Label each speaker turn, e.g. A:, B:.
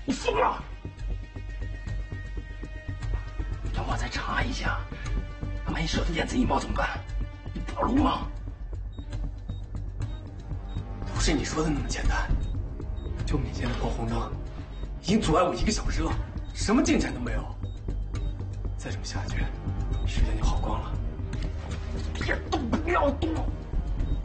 A: 你疯了！让我再查一下，万一涉及电子引爆怎么办？你跑路吗？不是你说的那么简单。就你现在跑红灯，已经阻碍我1个小时了，什么进展都没有。再这么下去，时间就耗光了。别动，不要动！